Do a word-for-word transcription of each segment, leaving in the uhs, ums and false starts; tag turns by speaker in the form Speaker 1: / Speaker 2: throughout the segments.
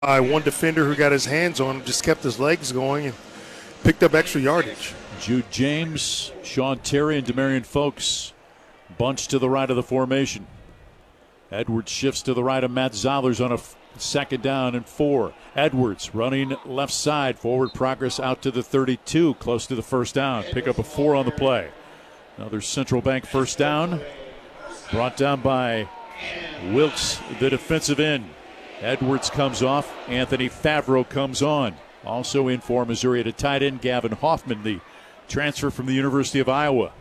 Speaker 1: by one defender who got his hands on him, just kept his legs going and picked up extra yardage.
Speaker 2: Jude James, Sean Terry, and Demarion Folks bunched to the right of the formation. Edwards shifts to the right of Matt Zollers on a f- second down and four. Edwards running left side, forward progress out to the thirty-two, close to the first down. Pick up a four on the play. Another Central Bank first down, brought down by Wilkes, the defensive end. Edwards comes off. Anthony Favreau comes on. Also in for Missouri at a tight end, Gavin Hoffman, the transfer from the University of Iowa.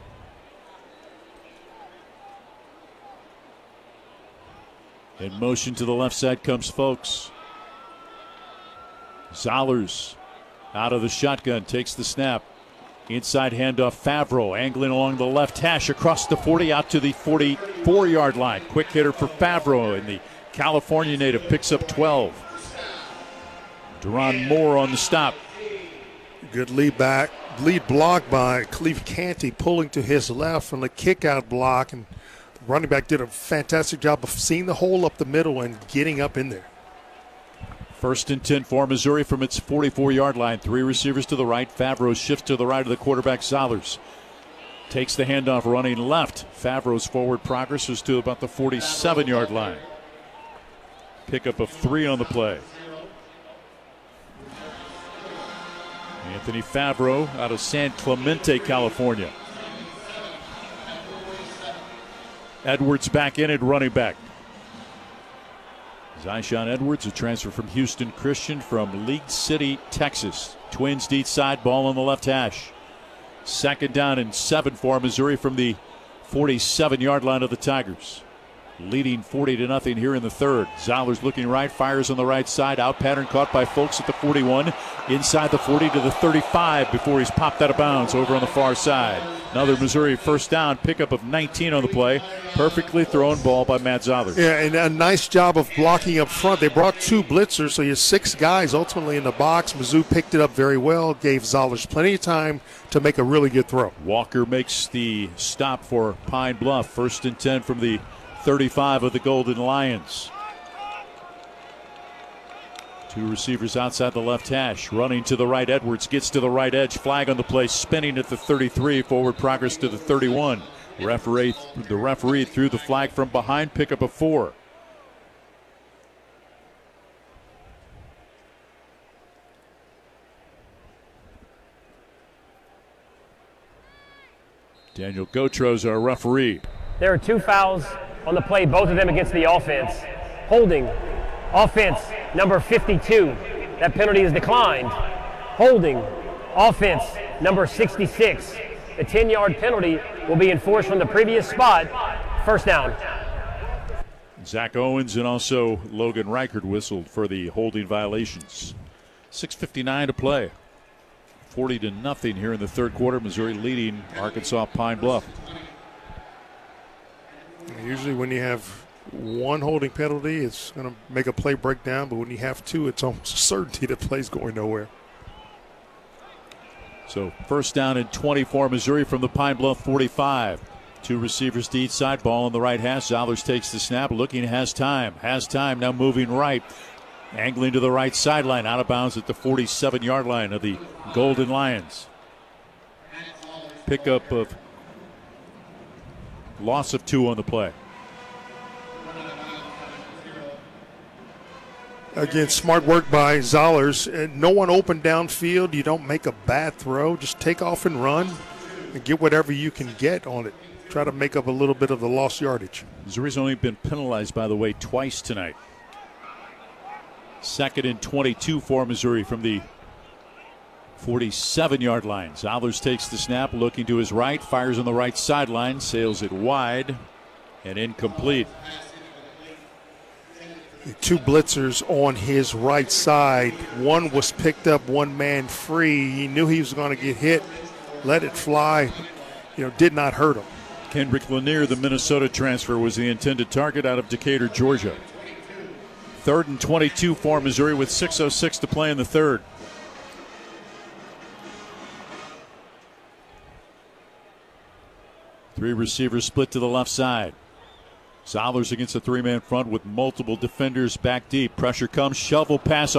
Speaker 2: In motion to the left side comes Folks. Zollers out of the shotgun, takes the snap. Inside handoff, Favreau angling along the left hash across the forty out to the forty-four-yard line. Quick hitter for Favreau, and the California native picks up twelve. Deron Moore on the stop.
Speaker 1: Good lead back, lead block by Khalif Canty, pulling to his left from the kick-out block, and the running back did a fantastic job of seeing the hole up the middle and getting up in there.
Speaker 2: First and ten for Missouri from its forty-four-yard line. Three receivers to the right. Favreau shifts to the right of the quarterback, Zollers. Takes the handoff running left. Favreau's forward progress is to about the forty-seven-yard line. Pickup of three on the play. Anthony Favreau out of San Clemente, California. Edwards back in at running back. Zyshawn Edwards, a transfer from Houston Christian from League City, Texas. Twins deep side, ball on the left hash. Second down and seven for Missouri from the forty-seven-yard line of the Tigers. Leading forty to nothing here in the third. Zollers looking right, fires on the right side. Out pattern caught by Folks at the forty-one. Inside the forty to the thirty-five before he's popped out of bounds over on the far side. Another Missouri first down, pickup of nineteen on the play. Perfectly thrown ball by Matt Zollers.
Speaker 1: Yeah, and a nice job of blocking up front. They brought two blitzers, so you have six guys ultimately in the box. Mizzou picked it up very well, gave Zollers plenty of time to make a really good throw.
Speaker 2: Walker makes the stop for Pine Bluff. First and ten from the thirty-five of the Golden Lions. Two receivers outside the left hash. Running to the right, Edwards gets to the right edge. Flag on the play, spinning at the thirty-three. Forward progress to the thirty-one. Referee, the referee threw the flag from behind. Pickup of four. Daniel Gotros, our referee.
Speaker 3: There are two fouls on the play, both of them against the offense. Holding, offense, number fifty-two. That penalty is declined. Holding, offense, number sixty-six. The ten-yard penalty will be enforced from the previous spot. First down.
Speaker 2: Zach Owens and also Logan Reichert whistled for the holding violations. six fifty-nine to play. forty to nothing here in the third quarter. Missouri leading Arkansas Pine Bluff.
Speaker 1: Usually when you have one holding penalty, it's going to make a play breakdown, but when you have two, it's almost a certainty that play's going nowhere.
Speaker 2: So first down and twenty-four, Missouri from the Pine Bluff forty-five. Two receivers to each side, ball on the right hash. Zollers takes the snap, looking, has time. Has time, now moving right. Angling to the right sideline, out of bounds at the forty-seven-yard line of the Golden Lions. Pickup of loss of two on the play.
Speaker 1: Again, smart work by Zollers. No one open downfield. You don't make a bad throw. Just take off and run and get whatever you can get on it. Try to make up a little bit of the lost yardage.
Speaker 2: Missouri's only been penalized, by the way, twice tonight. Second and twenty-two for Missouri from the forty-seven-yard line. Zollers takes the snap, looking to his right, fires on the right sideline, sails it wide and incomplete.
Speaker 1: Two blitzers on his right side. One was picked up, one man free. He knew he was going to get hit, let it fly, you know, did not hurt him.
Speaker 2: Kendrick Lanier, the Minnesota transfer, was the intended target out of Decatur, Georgia. Third and twenty-two for Missouri with six oh six to play in the third. Three receivers split to the left side. Zollers against a three-man front with multiple defenders back deep. Pressure comes, shovel pass